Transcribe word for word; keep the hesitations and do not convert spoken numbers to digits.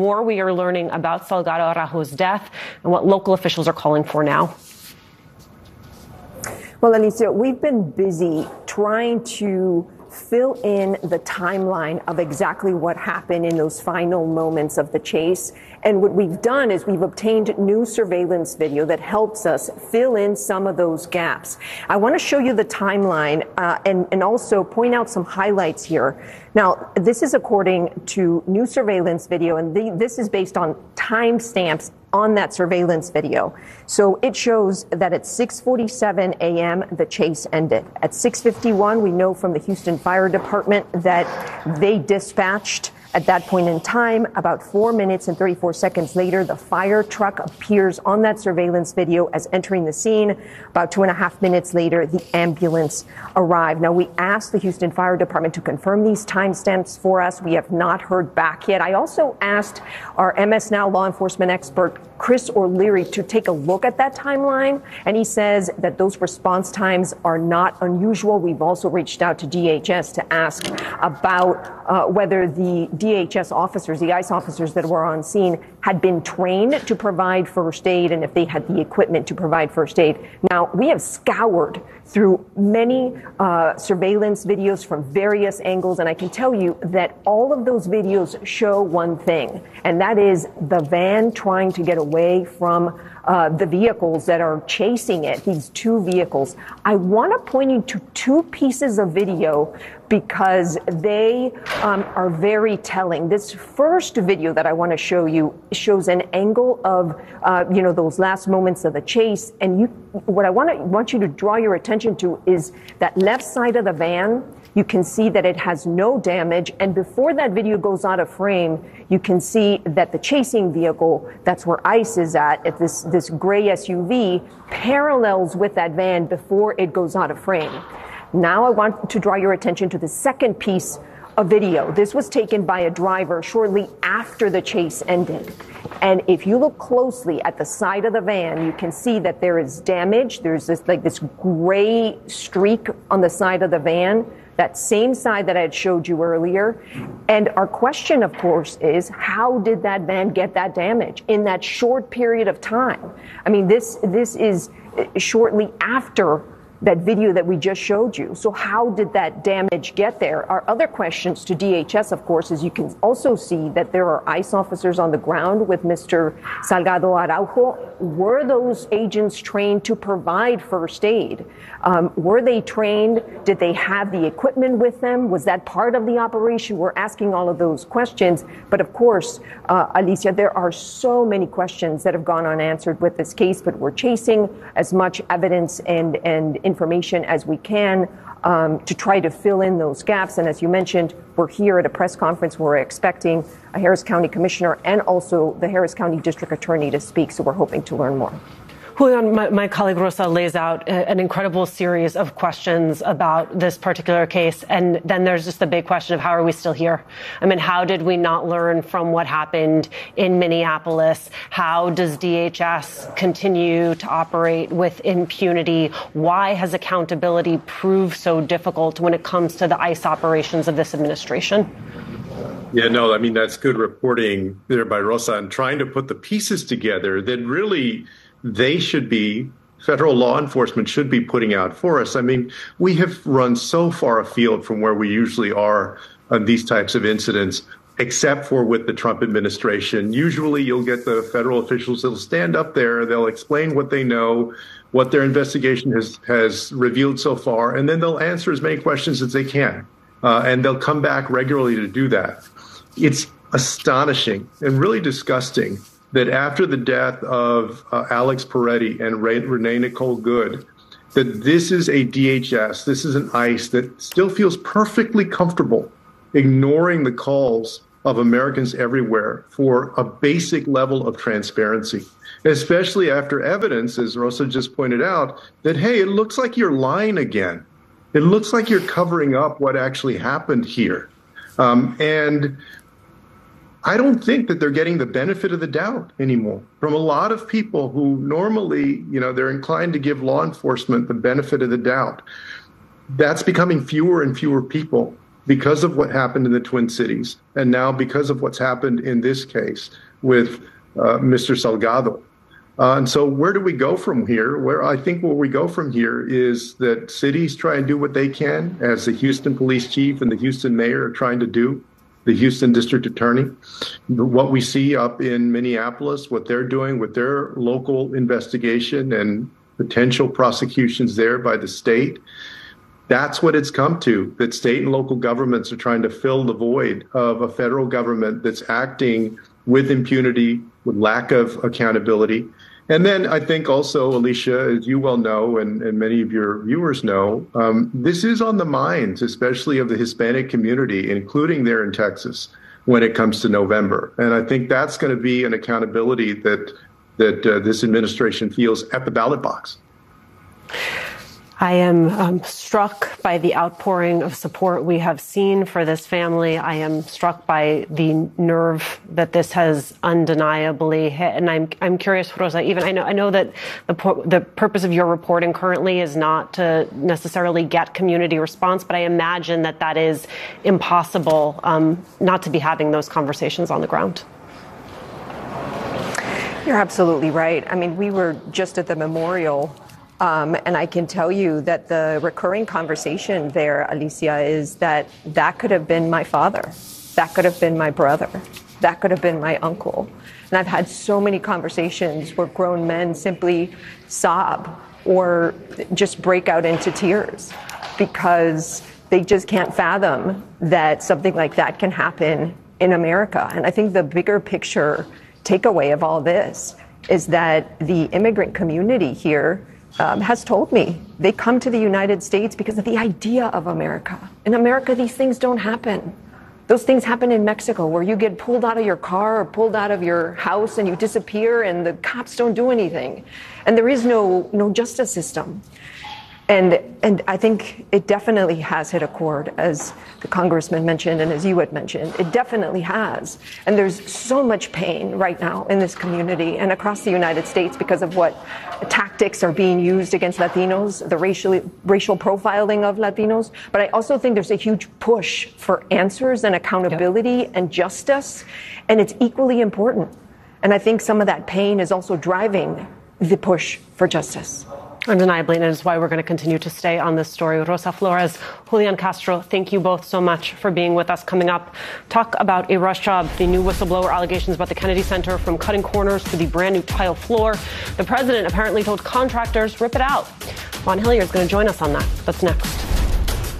more we are learning about Salgado Araujo's death and what local officials are calling for now? Well, Alicia, we've been busy trying to fill in the timeline of exactly what happened in those final moments of the chase. And what we've done is we've obtained new surveillance video that helps us fill in some of those gaps. I want to show you the timeline uh, and, and also point out some highlights here. Now, this is according to new surveillance video, and the, this is based on timestamps on that surveillance video. So it shows that at six forty-seven a m the chase ended. At six fifty-one, we know from the Houston Fire Department that they dispatched at that point in time. About four minutes and thirty-four seconds later, the fire truck appears on that surveillance video as entering the scene. About two and a half minutes later, the ambulance arrived. Now, we asked the Houston Fire Department to confirm these timestamps for us. We have not heard back yet. I also asked our M S Now law enforcement expert, Chris O'Leary, to take a look at that timeline, and he says that those response times are not unusual. We've also reached out to D H S to ask about uh, whether the D H S officers, the ICE officers that were on scene, had been trained to provide first aid and if they had the equipment to provide first aid. Now, we have scoured through many uh, surveillance videos from various angles, and I can tell you that all of those videos show one thing, and that is the van trying to get away from uh, the vehicles that are chasing it, these two vehicles. I want to point you to two pieces of video because they um, are very telling. This first video that I want to show you shows an angle of, uh, you know, those last moments of the chase. And you, what I want to want you to draw your attention to is that left side of the van. You can see that it has no damage. And before that video goes out of frame, you can see that the chasing vehicle, that's where ICE is at, at this, this gray S U V, parallels with that van before it goes out of frame. Now I want to draw your attention to the second piece of video. This was taken by a driver shortly after the chase ended. And if you look closely at the side of the van, you can see that there is damage. There's this like this gray streak on the side of the van, that same side that I had showed you earlier. And our question, of course, is how did that van get that damage in that short period of time? I mean, this this is shortly after that video that we just showed you. So how did that damage get there? Our other questions to D H S, of course, is you can also see that there are ICE officers on the ground with Mister Salgado Araujo. Were those agents trained to provide first aid? Um, were they trained? Did they have the equipment with them? Was that part of the operation? We're asking all of those questions. But of course, uh, Alicia, there are so many questions that have gone unanswered with this case, but we're chasing as much evidence and, and information as we can um, to try to fill in those gaps. And as you mentioned, we're here at a press conference where we're expecting a Harris County Commissioner and also the Harris County District Attorney to speak. So we're hoping to learn more. Julian, my, my colleague Rosa lays out an incredible series of questions about this particular case. And then there's just the big question of how are we still here? I mean, how did we not learn from what happened in Minneapolis? How does D H S continue to operate with impunity? Why has accountability proved so difficult when it comes to the ICE operations of this administration? Yeah, no, I mean, that's good reporting there by Rosa and trying to put the pieces together that really they should be, federal law enforcement should be putting out for us. I mean, we have run so far afield from where we usually are on these types of incidents, except for with the Trump administration. Usually you'll get the federal officials that'll stand up there, they'll explain what they know, what their investigation has, has revealed so far, and then they'll answer as many questions as they can. Uh, and they'll come back regularly to do that. It's astonishing and really disgusting that after the death of uh, Alex Peretti and Ray, Renee Nicole Good, that this is a D H S, this is an ICE that still feels perfectly comfortable ignoring the calls of Americans everywhere for a basic level of transparency, especially after evidence, as Rosa just pointed out, that, hey, it looks like you're lying again. It looks like you're covering up what actually happened here. Um, and I don't think that they're getting the benefit of the doubt anymore from a lot of people who normally, you know, they're inclined to give law enforcement the benefit of the doubt. That's becoming fewer and fewer people. because of what happened in the Twin Cities, and now because of what's happened in this case with uh, Mister Salgado. Uh, and so where do we go from here? Where I think where we go from here is that cities try and do what they can, as the Houston police chief and the Houston mayor are trying to do, the Houston district attorney. What we see up in Minneapolis, what they're doing with their local investigation and potential prosecutions there by the state, that's what it's come to, that state and local governments are trying to fill the void of a federal government that's acting with impunity, with lack of accountability. And then I think also, Alicia, as you well know, and, and many of your viewers know, um, this is on the minds, especially of the Hispanic community, including there in Texas, when it comes to November. And I think that's going to be an accountability that, that uh, this administration feels at the ballot box. I am um, struck by the outpouring of support we have seen for this family. I am struck by the nerve that this has undeniably hit. And I'm I'm curious, Rosa, even I know I know that the the purpose of your reporting currently is not to necessarily get community response, but I imagine that that is impossible um, not to be having those conversations on the ground. You're absolutely right. I mean, we were just at the memorial. Um, and I can tell you that the recurring conversation there, Alicia, is that that could have been my father. That could have been my brother. That could have been my uncle. And I've had so many conversations where grown men simply sob or just break out into tears because they just can't fathom that something like that can happen in America. And I think the bigger picture takeaway of all this is that the immigrant community here Um, has told me they come to the United States because of the idea of America. In America, these things don't happen. Those things happen in Mexico, where you get pulled out of your car or pulled out of your house and you disappear and the cops don't do anything. And there is no no justice system. And and I think it definitely has hit a chord, as the congressman mentioned and as you had mentioned. It definitely has. And there's so much pain right now in this community and across the United States because of what tactics are being used against Latinos, the racial racial profiling of Latinos. But I also think there's a huge push for answers and accountability yep. and justice. And it's equally important. And I think some of that pain is also driving the push for justice. Undeniably, and it is why we're going to continue to stay on this story. Rosa Flores, Julian Castro, thank you both so much for being with us. Coming up, talk about a rush job, the new whistleblower allegations about the Kennedy Center, from cutting corners to the brand new tile floor. The president apparently told contractors, rip it out. Ron Hilliard is going to join us on that. That's next.